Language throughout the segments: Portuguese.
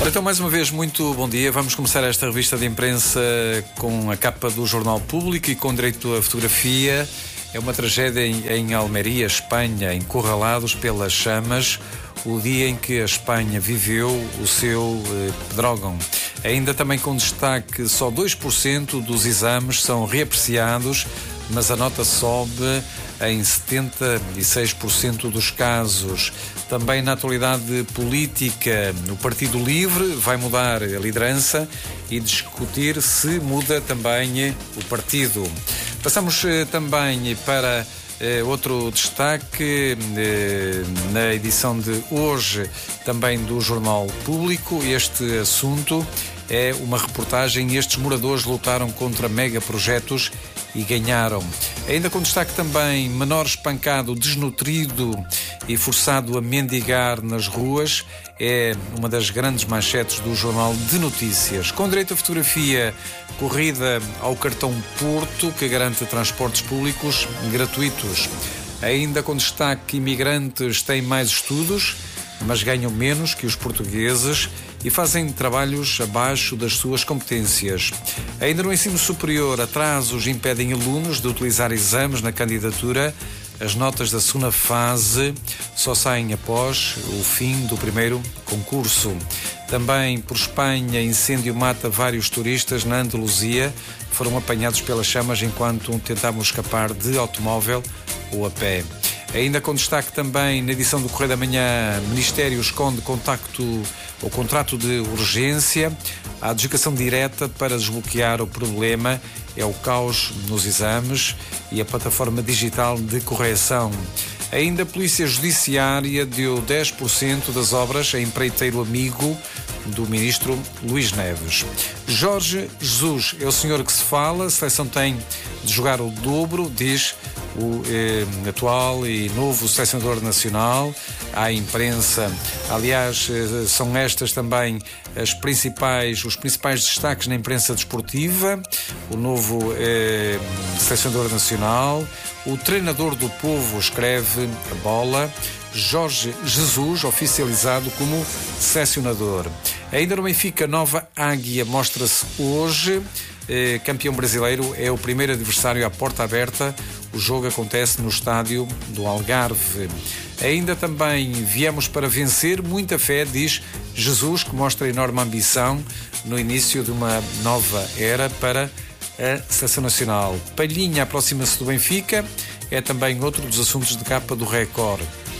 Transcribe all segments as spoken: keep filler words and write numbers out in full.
Ora, então, mais uma vez, muito bom dia. Vamos começar esta revista de imprensa com a capa do Jornal Público e com direito à fotografia. É uma tragédia em, em Almeria, Espanha, encurralados pelas chamas, o dia em que a Espanha viveu o seu eh, pedrógão. Ainda também com destaque, só dois por cento dos exames são reapreciados, mas a nota sobe em setenta e seis por cento dos casos. Também na atualidade política, o Partido Livre vai mudar a liderança e discutir se muda também o partido. Passamos eh, também para eh, outro destaque eh, na edição de hoje também do Jornal Público. Este assunto é uma reportagem. Estes moradores lutaram contra megaprojetos e ganharam. Ainda com destaque também, menor espancado, desnutrido e forçado a mendigar nas ruas. É uma das grandes manchetes do Jornal de Notícias. Com direito à fotografia, corrida ao cartão Porto, que garante transportes públicos gratuitos. Ainda com destaque, imigrantes têm mais estudos, mas ganham menos que os portugueses e fazem trabalhos abaixo das suas competências. Ainda no ensino superior, atrasos impedem alunos de utilizar exames na candidatura. As notas da segunda fase só saem após o fim do primeiro concurso. Também por Espanha, incêndio mata vários turistas na Andaluzia. Foram apanhados pelas chamas enquanto tentavam escapar de automóvel ou a pé. Ainda com destaque também na edição do Correio da Manhã, Ministério esconde contacto ou contrato de urgência. A adjudicação direta para desbloquear o problema é o caos nos exames e a plataforma digital de correção. Ainda a Polícia Judiciária deu dez por cento das obras a empreiteiro amigo do ministro Luís Neves. Jorge Jesus é o senhor que se fala. A seleção tem de jogar o dobro, diz o eh, atual e novo selecionador nacional à imprensa. Aliás, eh, são estas também as principais, os principais destaques na imprensa desportiva. O novo eh, selecionador nacional, o treinador do povo, escreve a bola. Jorge Jesus, oficializado como selecionador. Ainda no Benfica, nova águia mostra-se hoje. Eh, campeão brasileiro, é o primeiro adversário à porta aberta. O jogo acontece no estádio do Algarve. Ainda também viemos para vencer, muita fé, diz Jesus, que mostra enorme ambição no início de uma nova era para a Seleção Nacional. Palhinha aproxima-se do Benfica, é também outro dos assuntos de capa do Record.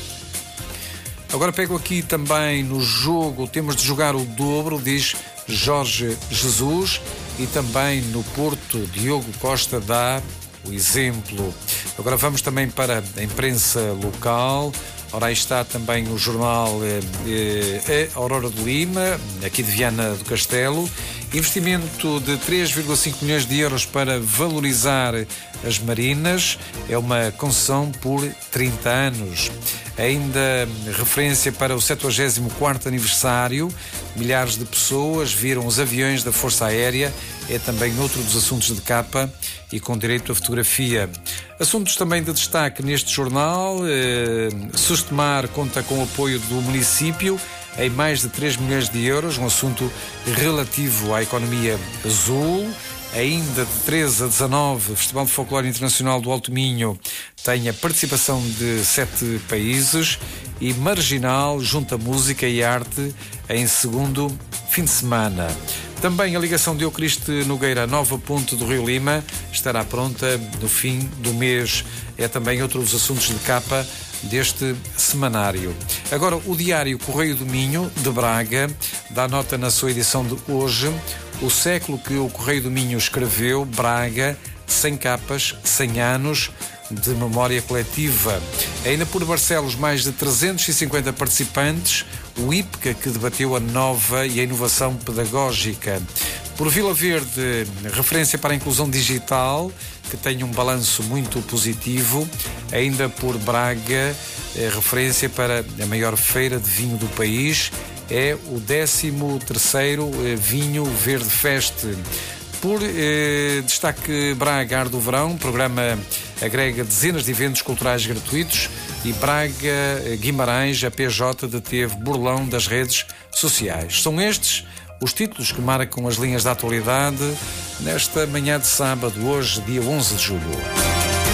Agora pego aqui também no jogo, temos de jogar o dobro, diz Jorge Jesus, e também no Porto, Diogo Costa dá o exemplo. Agora vamos também para a imprensa local. Ora, aí está também o jornal eh, eh, Aurora de Lima, aqui de Viana do Castelo. Investimento de três vírgula cinco milhões de euros para valorizar as marinas. É uma concessão por trinta anos. Ainda referência para o setenta e quarto aniversário. Milhares de pessoas viram os aviões da Força Aérea. É também outro dos assuntos de capa e com direito à fotografia. Assuntos também de destaque neste jornal. Eh, Sustemar conta com o apoio do município em mais de três milhões de euros, um assunto relativo à economia azul. Ainda de treze a dezanove, o Festival de Folclore Internacional do Alto Minho tem a participação de sete países e Marginal junta música e arte em segundo fim de semana. Também a ligação de Eucriste Nogueira à nova ponte do Rio Lima estará pronta no fim do mês. É também outro dos assuntos de capa deste semanário. Agora, o diário Correio do Minho, de Braga, dá nota na sua edição de hoje. O século que o Correio do Minho escreveu, Braga, cem capas, cem anos de memória coletiva. Ainda por Barcelos, mais de trezentos e cinquenta participantes, o I P C A, que debateu a nova e a inovação pedagógica. Por Vila Verde, referência para a inclusão digital, que tem um balanço muito positivo. Ainda por Braga, referência para a maior feira de vinho do país, é o décimo terceiro Vinho Verde Fest. Por eh, destaque Braga Ar do Verão, o programa agrega dezenas de eventos culturais gratuitos. e Braga Guimarães, a P J deteve burlão das redes sociais. São estes os títulos que marcam as linhas da atualidade nesta manhã de sábado, hoje, dia onze de julho.